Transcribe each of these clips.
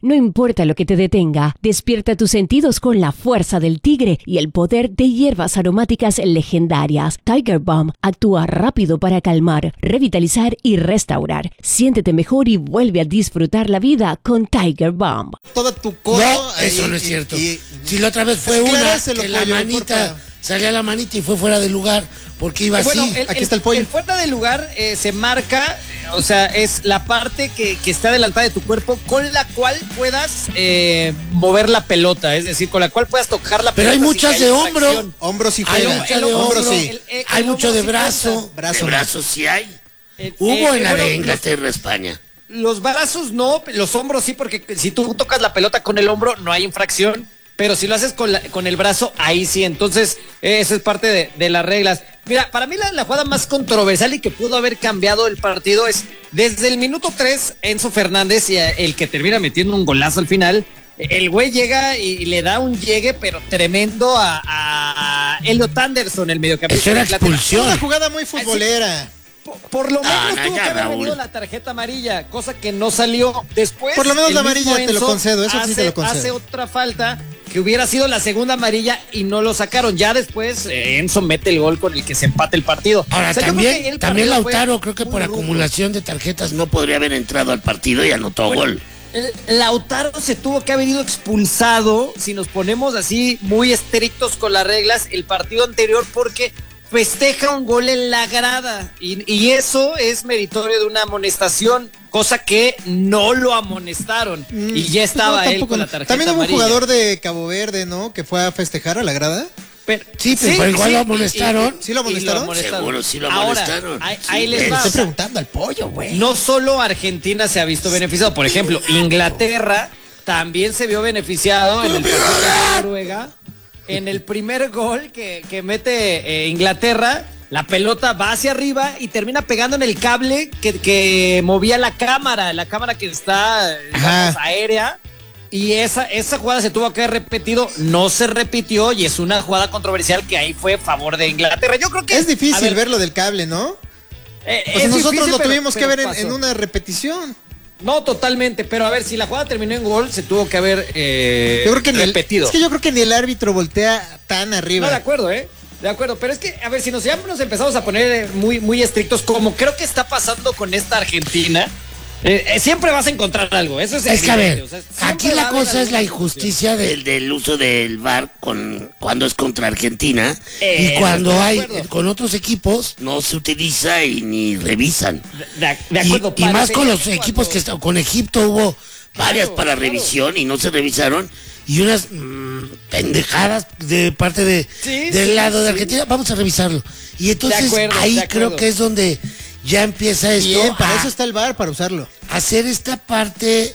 No importa lo que te detenga, despierta tus sentidos con la fuerza del tigre y el poder de hierbas aromáticas legendarias. Tiger Balm actúa rápido para calmar, revitalizar y restaurar. Siéntete mejor y vuelve a disfrutar la vida con Tiger Balm. Toda tu codo. No, eso no es cierto. Si la otra vez fue que la manita, salía la manita y fue fuera de lugar, porque iba así. Aquí está el pollo. El fuera de lugar se marca, o sea, es la parte que está adelantada de tu cuerpo con la cual puedas mover la pelota, es decir, con la cual puedas tocar la pelota. Pero hay muchas de hombro. Hombros sí Hay juegan. muchas de hombro, sí. Hay mucho de brazo. De brazos sí hay. Hubo en la de Inglaterra, España. Los brazos no, los hombros sí, porque si tú tocas la pelota con el hombro no hay infracción, pero si lo haces con el brazo, ahí sí. Entonces, eso es parte de las reglas. Mira, para mí la jugada más controversial y que pudo haber cambiado el partido es desde el minuto 3, Enzo Fernández, y el que termina metiendo un golazo al final. El güey llega y le da un llegue, pero tremendo a Elliot Anderson, el mediocampista. Eso era expulsión. Una jugada muy futbolera. Por lo menos no, tuvo que ya, haber Raúl. venido la tarjeta amarilla, cosa que no salió después. Por lo menos el la amarilla mismo te lo Enzo concedo, eso sí te lo concedo. Hace otra falta que hubiera sido la segunda amarilla y no lo sacaron. Ya después Enzo mete el gol con el que se empata el partido. Ahora, O sea, yo creo que el también partido Lautaro, fue creo que muy por rudo. acumulación de tarjetas no podría haber entrado al partido y anotó gol. Lautaro se tuvo que haber ido expulsado, si nos ponemos así muy estrictos con las reglas, el partido anterior, porque festeja un gol en la grada y eso es meritorio de una amonestación, cosa que no lo amonestaron y ya estaba él con la tarjeta También hubo un amarilla. jugador de Cabo Verde, ¿no? Que fue a festejar a la grada. Pero igual lo amonestaron. ¿Sí lo amonestaron? Seguro, sí lo Ahora, amonestaron. ahí les va. Estoy preguntando al pollo, güey. No solo Argentina se ha visto beneficiado, por ejemplo, Inglaterra también se vio beneficiado en el partido de Noruega. En el primer gol que mete Inglaterra, la pelota va hacia arriba y termina pegando en el cable que movía la cámara que está, digamos, aérea. Y esa jugada se tuvo que haber repetido, no se repitió y es una jugada controversial que ahí fue a favor de Inglaterra. Yo creo que es difícil ver lo del cable, ¿no? Pues nosotros difícil, lo tuvimos que ver pasó. en una repetición. No, totalmente, pero a ver, si la jugada terminó en gol, se tuvo que haber Yo creo que repetido. es que yo creo que ni el árbitro voltea tan arriba. No, de acuerdo, de acuerdo, pero es que, a ver, si ya nos empezamos a poner muy estrictos, como creo que está pasando con esta Argentina, siempre vas a encontrar algo, eso es que a ver, evidente, o sea, aquí siempre va la a haber cosa es la alguna injusticia Del uso del VAR cuando es contra Argentina. y cuando estoy de hay acuerdo. con otros equipos No se utiliza y ni revisan. De acuerdo, y más con los parecería equipos que cuando- con Egipto hubo Varias para revisión y no se revisaron. y unas pendejadas de parte del lado de Argentina. Vamos a revisarlo. Y entonces acuerdo, ahí de acuerdo. creo que es donde ya empieza esto Bien, para a eso está el VAR, para usarlo. hacer esta parte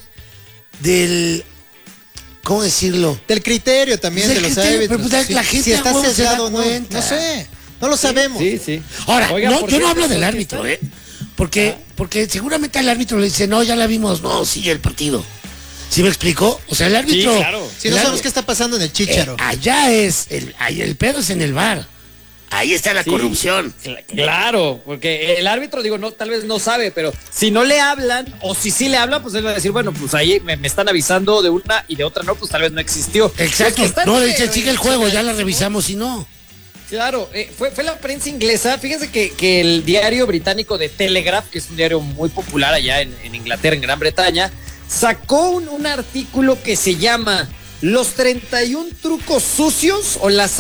del, ¿cómo decirlo? Del criterio también, Del de los criterio, árbitros. pero pues la gente si a está huevo se da sesgado o no. cuenta. No sé, no lo sabemos. Sí. Ahora, Oiga, no, por yo no cierto, hablo del ¿por qué árbitro, está? porque seguramente al árbitro le dice, no, ya la vimos, no, sigue el partido. ¿Sí me explicó? O sea, el árbitro... Sí, claro. Si no sabemos qué está pasando en el chícharo. Allá es, el pedo es en el VAR. Ahí está la corrupción. Claro, porque el árbitro, digo, no, tal vez no sabe, pero si no le hablan, o si sí le hablan, pues él va a decir, bueno, pues ahí me están avisando de una y de otra no, pues tal vez no existió. Exacto, Los que están- no, le dice, sigue el juego, ya la revisamos y no. Claro, fue la prensa inglesa. Fíjense que el diario británico de Telegraph, que es un diario muy popular allá en Inglaterra, en Gran Bretaña, sacó un artículo que se llama Los 31 trucos sucios o las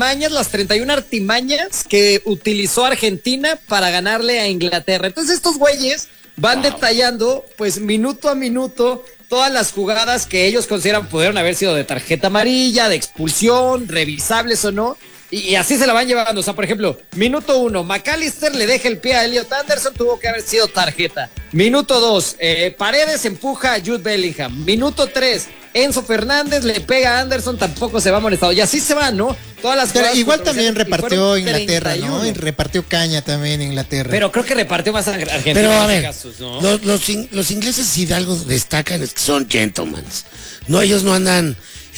31 artimañas que utilizó Argentina para ganarle a Inglaterra. Entonces estos güeyes van detallando, pues minuto a minuto, todas las jugadas que ellos consideran pudieron haber sido de tarjeta amarilla, de expulsión, revisables o no. Y así se la van llevando. O sea, por ejemplo, minuto 1, McAllister le deja el pie a Elliot Anderson, tuvo que haber sido tarjeta. Minuto 2, Paredes empuja a Jude Bellingham. Minuto 3, Enzo Fernández le pega a Anderson, tampoco se va amonestado. Y así se van, ¿no? Todas las Pero jugadas igual también controversiales, y repartió fueron Inglaterra, 31. ¿no? Y repartió caña también Inglaterra. Pero creo que repartió más a Argentina. Pero a en ver, estos casos, ¿no? los ingleses y algo destacan es que son gentlemen. No, ellos no andan,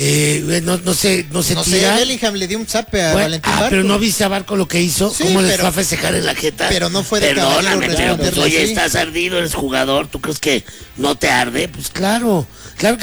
no se no sé, tiran. Bellingham le dio un zape a Bueno, Valentín Barco. pero no viste a Barco lo que hizo, Sí, cómo les pero- fue a festejar en la jeta. Pero no fue de Perdóname, caballero pero pues, responderle oye, así. estás ardido, eres jugador, ¿tú crees que no te arde? Pues claro que